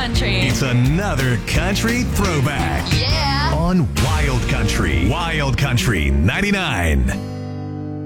country. It's another country throwback Yeah. on Wild Country. Wild Country 99.